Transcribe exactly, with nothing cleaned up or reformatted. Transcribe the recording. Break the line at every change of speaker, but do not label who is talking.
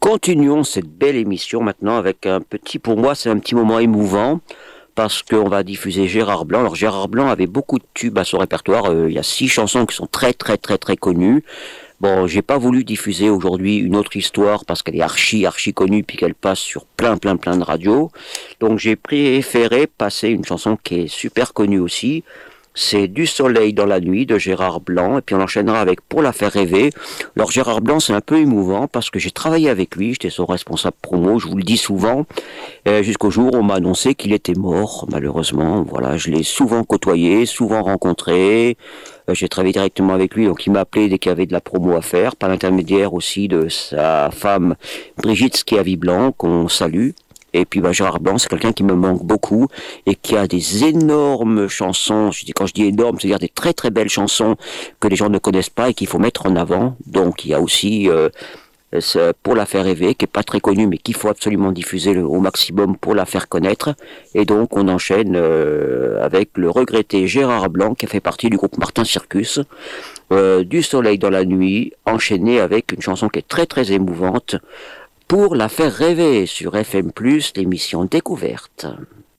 continuons cette belle émission maintenant avec un petit, pour moi c'est un petit moment émouvant parce qu'on va diffuser Gérard Blanc. Alors Gérard Blanc avait beaucoup de tubes à son répertoire, euh, il y a six chansons qui sont très très très très connues. Bon, j'ai pas voulu diffuser aujourd'hui une autre histoire parce qu'elle est archi archi connue puis qu'elle passe sur plein plein plein de radios. Donc j'ai préféré passer une chanson qui est super connue aussi. C'est Du soleil dans la nuit de Gérard Blanc et puis on enchaînera avec Pour la faire rêver. Alors Gérard Blanc c'est un peu émouvant parce que j'ai travaillé avec lui, j'étais son responsable promo, je vous le dis souvent, euh, jusqu'au jour où on m'a annoncé qu'il était mort malheureusement. Voilà, je l'ai souvent côtoyé, souvent rencontré, euh, j'ai travaillé directement avec lui donc il m'a appelé dès qu'il y avait de la promo à faire, par l'intermédiaire aussi de sa femme Brigitte Schiavi-Blanc qu'on salue. Et puis bah, Gérard Blanc, c'est quelqu'un qui me manque beaucoup et qui a des énormes chansons. Je dis, quand je dis énormes, c'est-à-dire des très très belles chansons que les gens ne connaissent pas et qu'il faut mettre en avant. Donc il y a aussi euh, Pour la faire rêver, qui est pas très connu, mais qu'il faut absolument diffuser le, au maximum pour la faire connaître. Et donc on enchaîne euh, avec le regretté Gérard Blanc, qui fait partie du groupe Martin Circus, euh, Du soleil dans la nuit, enchaîné avec une chanson qui est très très émouvante. Pour la faire rêver sur F M plus, l'émission Découverte.